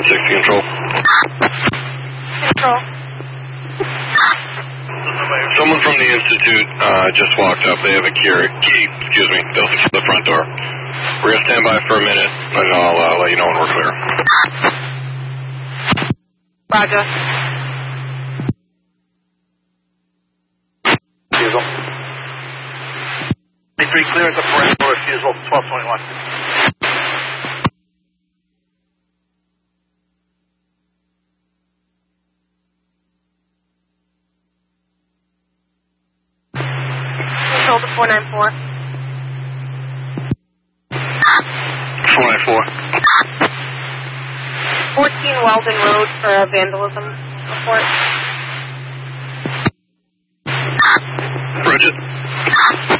960 control. Control. Someone from the Institute just walked up. They have a key. They'll secure the front door. We're going to stand by for a minute, and I'll let you know when we're clear. Roger. Refusal. 23 clear at the front door. Refusal 1221. Control to 494. 494. 14 Weldon Road for a vandalism report. Bridget.